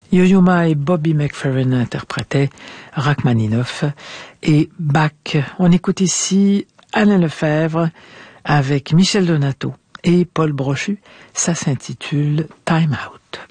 Yo-Yo Ma et Bobby McFerrin interprétaient Rachmaninoff et Bach. On écoute ici Alain Lefebvre avec Michel Donato et Paul Brochu. Ça s'intitule Time Out.